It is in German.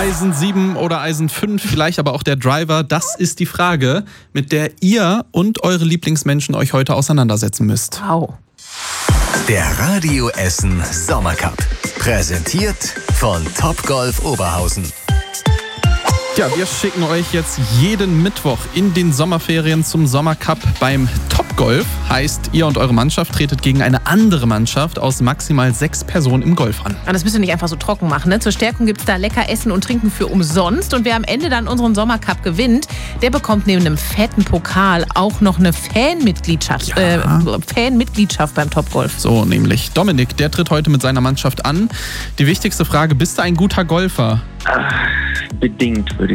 Eisen 7 oder Eisen 5, vielleicht aber auch der Driver. Das ist die Frage, mit der ihr und eure Lieblingsmenschen euch heute auseinandersetzen müsst. Wow. Der Radio Essen Sommercup. Präsentiert von Topgolf Oberhausen. Ja, wir schicken euch jetzt jeden Mittwoch in den Sommerferien zum Sommercup beim Topgolf. Heißt, ihr und eure Mannschaft tretet gegen eine andere Mannschaft aus maximal 6 Personen im Golf an. Und das müsst ihr nicht einfach so trocken machen, ne? Zur Stärkung gibt es da lecker Essen und Trinken für umsonst. Und wer am Ende dann unseren Sommercup gewinnt, der bekommt neben einem fetten Pokal auch noch eine Fanmitgliedschaft beim Topgolf. So, nämlich Dominik, der tritt heute mit seiner Mannschaft an. Die wichtigste Frage, bist du ein guter Golfer? Bedingt, würde